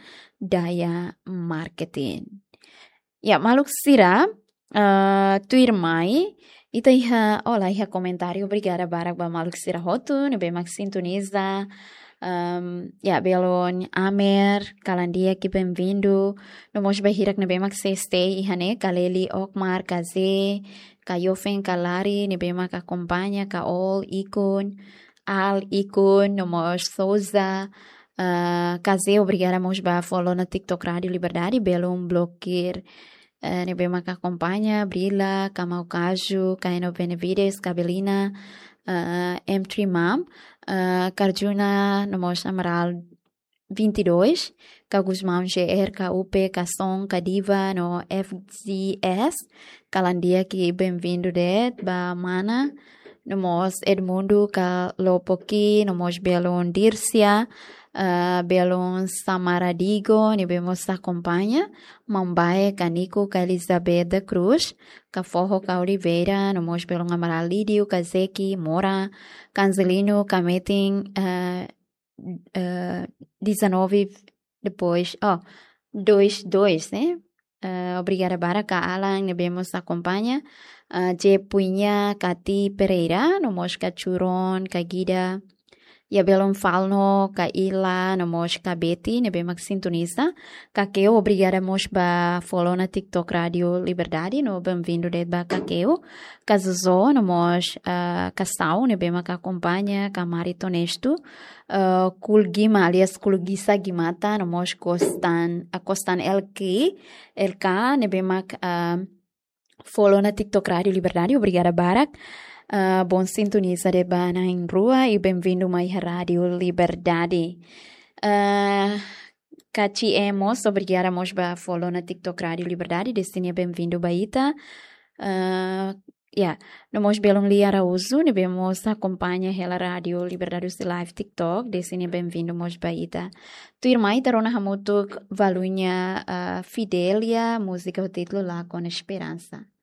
daya marketing. Ya, maluk sira, tu irmãe, ita iha, olha, iha comentário, obrigada barak ba maluk sira hotu, nebe mak sintoniza, ya, belon Amer, kalandia que bem-vindo, no mos bahirak nebe mak sestei, ihane, kaleli okmar, kaze, kayofen, kalari, nebe mak acompanha, kaol, ikon, al, ikon, no mos souza, kaze, obrigada mos ba follow na TikTok Radio Liberdade, belon bloquear, nebe mak acompanha, Brila, Kamau Kaju, Kaino Benevides, Cabelina, M3 Mam, Karjuna, Nomos Amaral 22, Kagusmam GR, KUP, Kasson, Kadiva, no FZS, Kalandia que bem-vindo de Mana, Nomos Edmundo, Kalopoki, Nomos Belon Dircia, Belon Samaradigo, Nibemos acompanha, Mambae, Canico, Elizabeth da Cruz, Forro, Oliveira, Nomos Belon Amaral Lídio, Kazeki, Mora, Canzelino, Kametin, 19, depois, 22, né? Obrigada, Baraka, Alan, Nibemos acompanha, J. Punha, Kati Pereira, Nomos Kachuron, Kagida, Ya belum falno ka ila no mos ka Betty nebe mak sintoniza kakeo obrigada mos ba follow na TikTok Radio Liberdade no bem-vindo de ba kakeo kazuzo no mos kasau nebe mak acompanha ka Marito Nesto kulgima alias kulgisa gimata no mos kostan LK nebe mak follow na TikTok Radio Liberdade obrigada Barak. Bom sintoniza de Bana em Rua e bem-vindo mais Rádio Liberdade. Cachiemos, obrigada mos ba follow na TikTok Rádio Liberdade, destino bem-vindo baita. No mos belong li Araújo, ne bemos acompanha ela Rádio Liberdade de live TikTok, destino bem-vindo mos baita. Tu irmã tarona hamutuk valunya Fidelia, música o título lá com esperança.